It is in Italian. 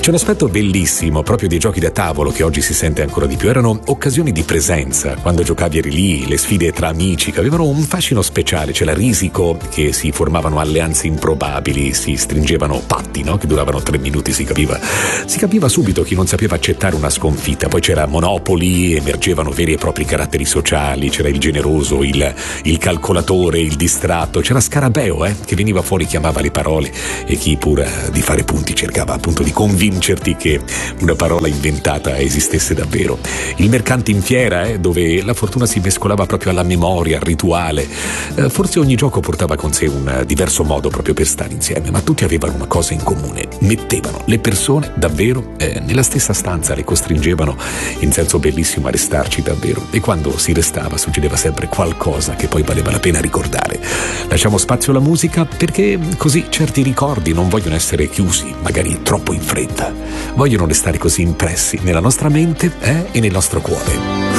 C'è un aspetto bellissimo proprio dei giochi da tavolo che oggi si sente ancora di più. Erano occasioni di presenza, quando giocavi eri lì, le sfide tra amici che avevano un fascino speciale. C'era risico, che si formavano alleanze improbabili, si stringevano patti, no? Che duravano 3 minuti, si capiva subito chi non sapeva accettare una sconfitta. Poi c'era Monopoli, emergevano veri e propri caratteri sociali, c'era il generoso, il calcolatore, il distratto, c'era Scarabeo che veniva fuori, chiamava le parole, e chi pur di fare punti cercava appunto di convincerti che una parola inventata esistesse davvero. Il mercante in fiera, dove la fortuna si mescolava proprio alla memoria, al rituale. Forse ogni gioco portava con sé un diverso modo proprio per stare insieme, ma tutti avevano una cosa in comune: mettevano le persone davvero nella stessa stanza, le costringevano in senso bellissimo a restarci davvero, e quando si restava succedeva sempre qualcosa che poi valeva la pena ricordare. Lasciamo spazio alla musica, perché così certi ricordi non vogliono essere chiusi, magari troppo in fretta, vogliono restare così impressi nella nostra mente e nel nostro cuore.